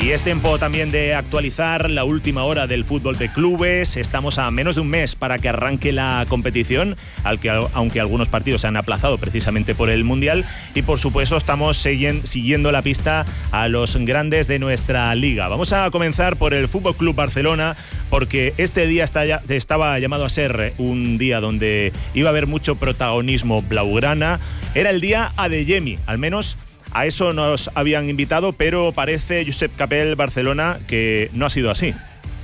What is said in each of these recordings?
Y es tiempo también de actualizar la última hora del fútbol de clubes. Estamos a menos de un mes para que arranque la competición, aunque algunos partidos se han aplazado precisamente por el Mundial. Y por supuesto estamos siguiendo la pista a los grandes de nuestra liga. Vamos a comenzar por el Fútbol Club Barcelona, porque este día estaba llamado a ser un día donde iba a haber mucho protagonismo blaugrana. Era el día Adeyemi, al menos a eso nos habían invitado, pero parece, Josep Capel, Barcelona, que no ha sido así.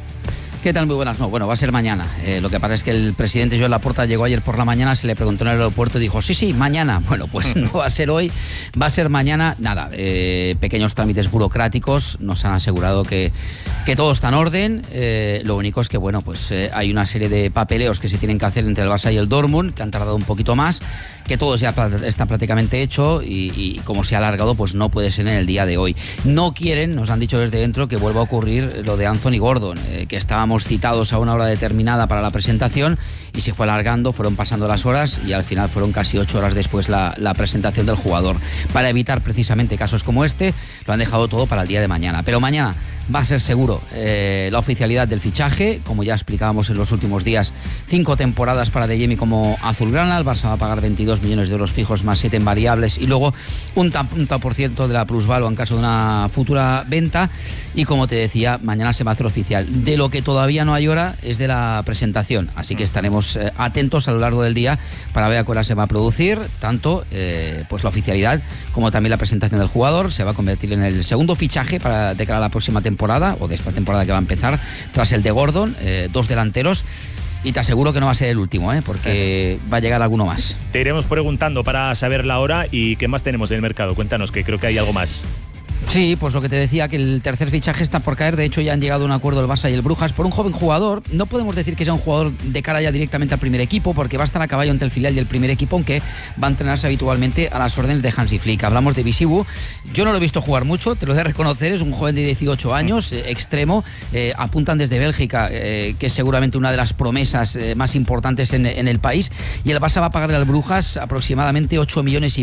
¿Qué tal? Muy buenas. No, bueno, va a ser mañana. Lo que pasa es que el presidente Joan Laporta llegó ayer por la mañana, se le preguntó en el aeropuerto y dijo, sí, mañana. Bueno, pues no va a ser hoy, va a ser mañana. Nada, pequeños trámites burocráticos, nos han asegurado que todo está en orden. Lo único es que, bueno, pues hay una serie de papeleos que se tienen que hacer entre el Barça y el Dortmund, que han tardado un poquito más, que todo ya está prácticamente hecho y como se ha alargado, pues no puede ser en el día de hoy. No quieren, nos han dicho desde dentro, que vuelva a ocurrir lo de Anthony Gordon, que estábamos citados a una hora determinada para la presentación y se fue alargando, fueron pasando las horas y al final fueron casi 8 horas después la presentación del jugador. Para evitar precisamente casos como este, lo han dejado todo para el día de mañana. Pero mañana va a ser seguro la oficialidad del fichaje, como ya explicábamos en los últimos días, 5 temporadas para Adeyemi como azulgrana. El Barça va a pagar 22 millones de euros fijos más 7 en variables y luego un tanto por ciento de la plusvalua en caso de una futura venta. Y como te decía, mañana se va a hacer oficial. De lo que todavía no hay hora es de la presentación, así que estaremos atentos a lo largo del día para ver a qué hora se va a producir tanto pues la oficialidad como también la presentación del jugador. Se va a convertir en el segundo fichaje de cara a la próxima temporada, o de esta temporada que va a empezar, tras el de Gordon, 2 delanteros. Y te aseguro que no va a ser el último, porque va a llegar alguno más. Te iremos preguntando para saber la hora y qué más tenemos del mercado. Cuéntanos, que creo que hay algo más. Sí, pues lo que te decía, que el tercer fichaje está por caer. De hecho, ya han llegado a un acuerdo el Barça y el Brujas por un joven jugador. No podemos decir que sea un jugador de cara ya directamente al primer equipo, porque va a estar a caballo entre el filial y el primer equipo, aunque va a entrenarse habitualmente a las órdenes de Hansi Flick. Hablamos de Bisibu. Yo no lo he visto jugar mucho, te lo he de reconocer. Es un joven de 18 años, extremo. Apuntan desde Bélgica, que es seguramente una de las promesas más importantes en el país. Y el Barça va a pagarle al Brujas aproximadamente 8,5 millones,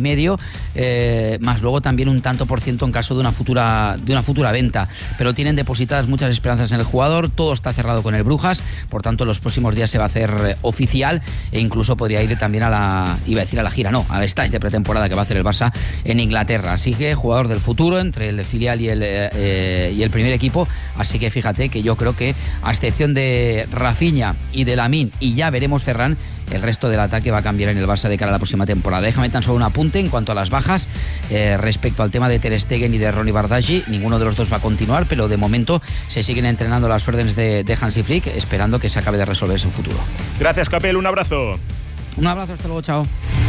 más luego también un tanto por ciento en caso de una futura venta, pero tienen depositadas muchas esperanzas en el jugador. Todo está cerrado con el Brujas, por tanto en los próximos días se va a hacer oficial e incluso podría ir también a la gira, no, al stage de pretemporada que va a hacer el Barça en Inglaterra. Así que jugador del futuro entre el filial y el primer equipo, así que fíjate que yo creo que a excepción de Rafinha y de Lamine, y ya veremos Ferran, el resto del ataque va a cambiar en el Barça de cara a la próxima temporada. Déjame tan solo un apunte en cuanto a las bajas respecto al tema de Ter Stegen y de Ronny Bardghji. Ninguno de los dos va a continuar, pero de momento se siguen entrenando las órdenes de Hansi Flick, esperando que se acabe de resolver su futuro. Gracias, Capel, un abrazo. Un abrazo, hasta luego, chao.